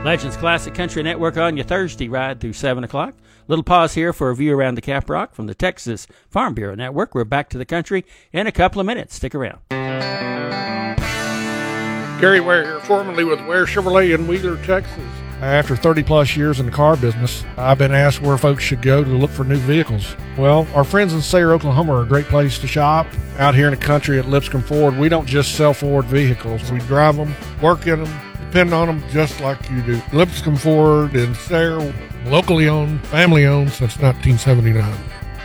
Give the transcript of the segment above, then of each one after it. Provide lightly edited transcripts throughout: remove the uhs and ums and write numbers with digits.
Legends Classic Country Network on your Thursday ride through 7 o'clock. Little pause here for a view around the Caprock from the Texas Farm Bureau Network. We're back to the country in a couple of minutes. Stick around. Gary Ware here, formerly with Ware Chevrolet in Wheeler, Texas. After 30-plus years in the car business, I've been asked where folks should go to look for new vehicles. Well, our friends in Sayre, Oklahoma are a great place to shop. Out here in the country at Lipscomb Ford, we don't just sell Ford vehicles. We drive them, work in them, depend on them just like you do. Lipscomb Ford in Sayre, locally owned, family owned since 1979.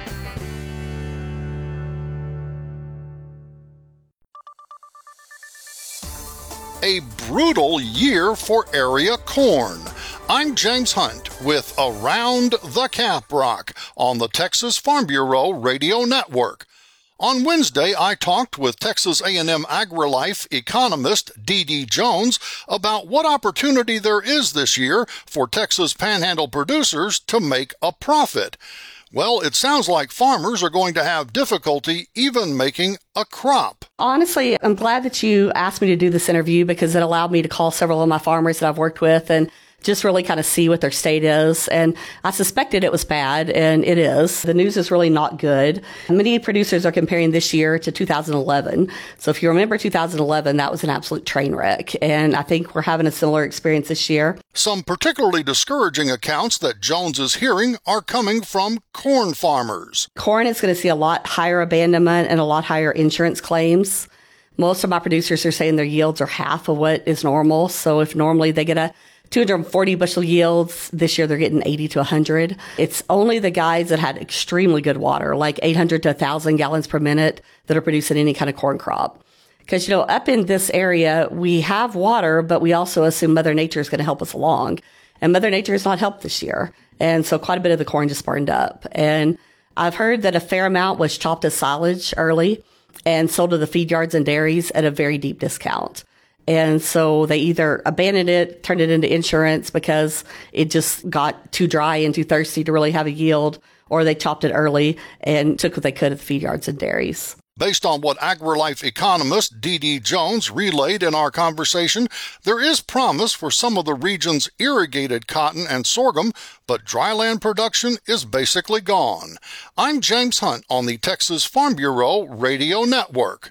A brutal year for area corn. I'm James Hunt with Around the Caprock on the Texas Farm Bureau Radio Network. On Wednesday, I talked with Texas A&M AgriLife economist D.D. Jones about what opportunity there is this year for Texas Panhandle producers to make a profit. Well, it sounds like farmers are going to have difficulty even making a crop. Honestly, I'm glad that you asked me to do this interview because it allowed me to call several of my farmers that I've worked with and just really kind of see what their state is. And I suspected it was bad, and it is. The news is really not good. Many producers are comparing this year to 2011. So if you remember 2011, that was an absolute train wreck. And I think we're having a similar experience this year. Some particularly discouraging accounts that Jones is hearing are coming from corn farmers. Corn is going to see a lot higher abandonment and a lot higher insurance claims. Most of my producers are saying their yields are half of what is normal. So if normally they get a 240 bushel yields, this year they're getting 80 to 100. It's only the guys that had extremely good water, like 800 to 1,000 gallons per minute, that are producing any kind of corn crop. Because, up in this area, we have water, but we also assume Mother Nature is going to help us along. And Mother Nature has not helped this year. And so quite a bit of the corn just burned up. And I've heard that a fair amount was chopped as silage early and sold to the feed yards and dairies at a very deep discount. And so they either abandoned it, turned it into insurance because it just got too dry and too thirsty to really have a yield, or they chopped it early and took what they could at the feed yards and dairies. Based on what AgriLife economist D.D. Jones relayed in our conversation, there is promise for some of the region's irrigated cotton and sorghum, but dryland production is basically gone. I'm James Hunt on the Texas Farm Bureau Radio Network.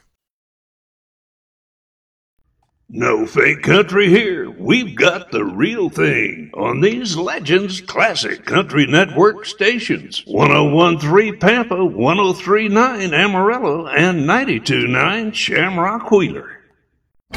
No fake country here. We've got the real thing on these Legends Classic Country Network stations. 101.3 Pampa, 103.9 Amarillo, and 92.9 Shamrock Wheeler.